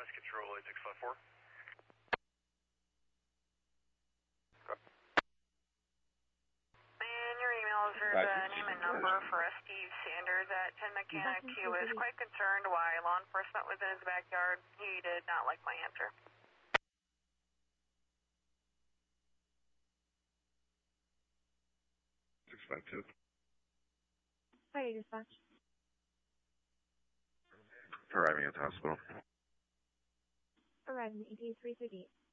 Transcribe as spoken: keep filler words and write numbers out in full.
Status Control eight six five four. And your email is there's a name and number for a Steve Sanders at ten Mechanic. He was quite concerned why law enforcement was in his backyard. He did not like my answer. six five two. Hi, dispatch. Arriving at the hospital. Arriving at E T three thirty-eight.